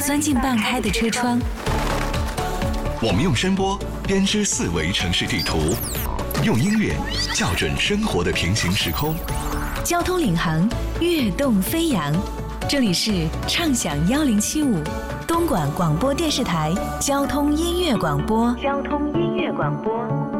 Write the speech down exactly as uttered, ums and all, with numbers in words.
钻进半开的车窗。 我们用声波编织四维城市地图，用音乐校准生活的平行时空。 交通领航，跃动飞扬。这里是畅享幺零七五东莞广播电视台交通音乐广播。交通音乐广播。